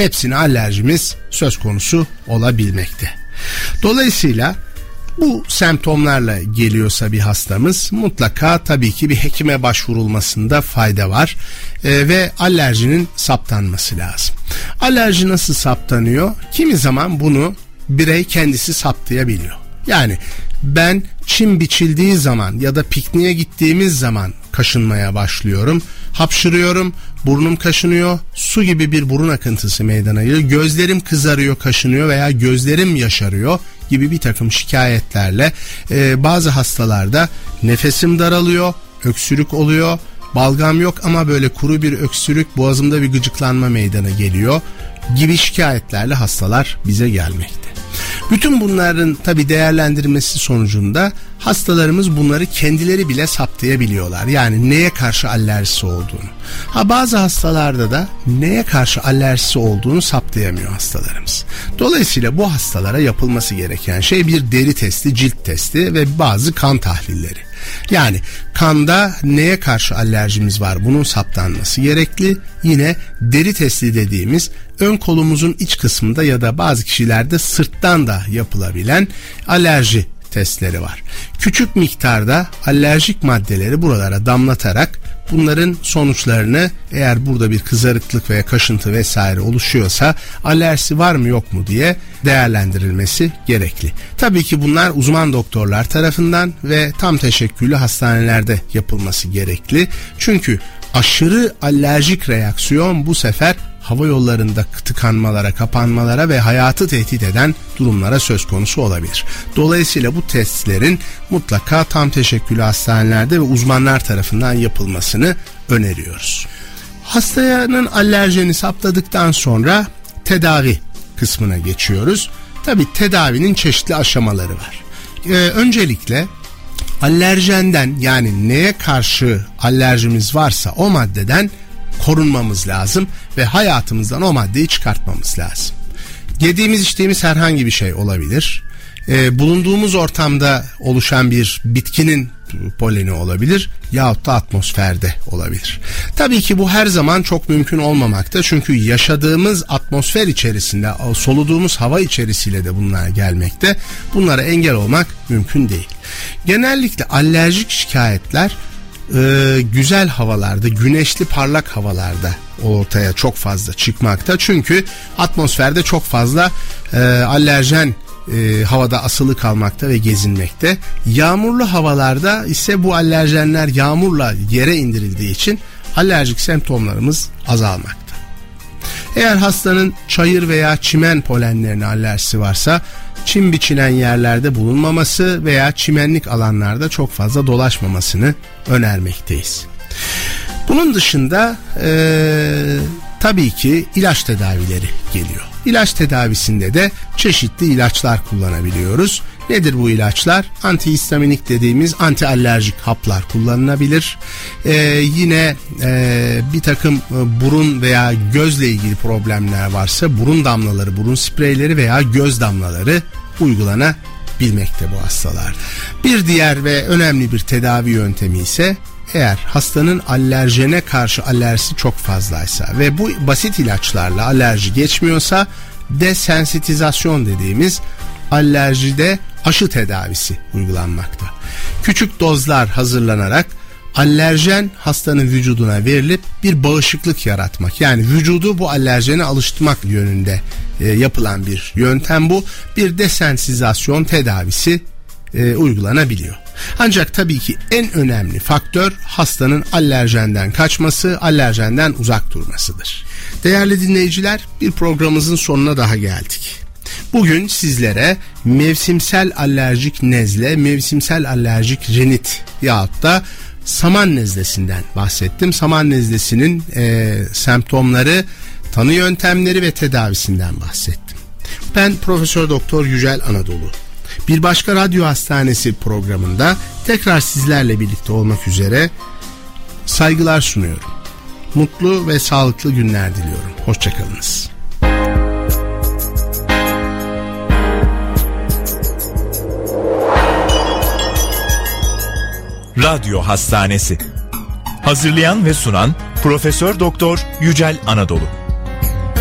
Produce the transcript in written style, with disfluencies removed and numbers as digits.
hepsine alerjimiz söz konusu olabilmekte. Dolayısıyla bu semptomlarla geliyorsa bir hastamız mutlaka tabii ki bir hekime başvurulmasında fayda var ve alerjinin saptanması lazım. Alerji nasıl saptanıyor? Kimi zaman bunu birey kendisi saptayabiliyor. Yani ben çim biçildiği zaman ya da pikniğe gittiğimiz zaman kaşınmaya başlıyorum, hapşırıyorum, burnum kaşınıyor, su gibi bir burun akıntısı meydana geliyor, gözlerim kızarıyor, kaşınıyor veya gözlerim yaşarıyor gibi bir takım şikayetlerle bazı hastalarda nefesim daralıyor, öksürük oluyor, balgam yok ama böyle kuru bir öksürük, boğazımda bir gıcıklanma meydana geliyor gibi şikayetlerle hastalar bize gelmekte. Bütün bunların tabii değerlendirmesi sonucunda hastalarımız bunları kendileri bile saptayabiliyorlar. Yani neye karşı alerjisi olduğunu. Bazı hastalarda da neye karşı alerjisi olduğunu saptayamıyor hastalarımız. Dolayısıyla bu hastalara yapılması gereken şey bir deri testi, cilt testi ve bazı kan tahlilleri. Yani kanda neye karşı alerjimiz var, bunun saptanması gerekli. Yine deri testi dediğimiz ön kolumuzun iç kısmında ya da bazı kişilerde sırttan da yapılabilen alerji testleri var. Küçük miktarda alerjik maddeleri buralara damlatarak bunların sonuçlarını, eğer burada bir kızarıklık veya kaşıntı vesaire oluşuyorsa alerjisi var mı yok mu diye değerlendirilmesi gerekli. Tabii ki bunlar uzman doktorlar tarafından ve tam teşekküllü hastanelerde yapılması gerekli. Çünkü aşırı alerjik reaksiyon bu sefer hava yollarında tıkanmalara, kapanmalara ve hayatı tehdit eden durumlara söz konusu olabilir. Dolayısıyla bu testlerin mutlaka tam teşekküllü hastanelerde ve uzmanlar tarafından yapılmasını öneriyoruz. Hastanın alerjeni saptadıktan sonra tedavi kısmına geçiyoruz. Tabii tedavinin çeşitli aşamaları var. Öncelikle alerjenden, yani neye karşı alerjimiz varsa o maddeden korunmamız lazım ve hayatımızdan o maddeyi çıkartmamız lazım. Yediğimiz içtiğimiz herhangi bir şey olabilir. Bulunduğumuz ortamda oluşan bir bitkinin poleni olabilir yahut da atmosferde olabilir. Tabii ki bu her zaman çok mümkün olmamakta, çünkü yaşadığımız atmosfer içerisinde, soluduğumuz hava içerisiyle de bunlar gelmekte. Bunlara engel olmak mümkün değil. Genellikle alerjik şikayetler güzel havalarda, güneşli parlak havalarda ortaya çok fazla çıkmakta. Çünkü atmosferde çok fazla alerjen havada asılı kalmakta ve gezinmekte. Yağmurlu havalarda ise bu alerjenler yağmurla yere indirildiği için alerjik semptomlarımız azalmakta. Eğer hastanın çayır veya çimen polenlerine alerjisi varsa çim biçilen yerlerde bulunmaması veya çimenlik alanlarda çok fazla dolaşmamasını önermekteyiz. Bunun dışında tabii ki ilaç tedavileri geliyor. İlaç tedavisinde de çeşitli ilaçlar kullanabiliyoruz. Nedir bu ilaçlar? Antihistaminik dediğimiz antialerjik haplar kullanılabilir. Yine bir takım burun veya gözle ilgili problemler varsa burun damlaları, burun spreyleri veya göz damlaları uygulanabilmekte bu hastalar. Bir diğer ve önemli bir tedavi yöntemi ise eğer hastanın alerjene karşı alerjisi çok fazlaysa ve bu basit ilaçlarla alerji geçmiyorsa desensitizasyon dediğimiz alerjide aşı tedavisi uygulanmakta. Küçük dozlar hazırlanarak alerjen hastanın vücuduna verilip bir bağışıklık yaratmak, yani vücudu bu alerjene alıştırmak yönünde yapılan bir yöntem bu. Bir desensitizasyon tedavisi uygulanabiliyor. Ancak tabii ki en önemli faktör hastanın alerjenden kaçması, alerjenden uzak durmasıdır. Değerli dinleyiciler, bir programımızın sonuna daha geldik. Bugün sizlere mevsimsel alerjik nezle, mevsimsel alerjik rinit yahut da saman nezlesinden bahsettim. Saman nezlesinin semptomları, tanı yöntemleri ve tedavisinden bahsettim. Ben Profesör Doktor Yücel Anadolu. Bir başka radyo hastanesi programında tekrar sizlerle birlikte olmak üzere saygılar sunuyorum. Mutlu ve sağlıklı günler diliyorum. Hoşçakalınız. Radyo Hastanesi. Hazırlayan ve sunan Profesör Doktor Yücel Anadolu.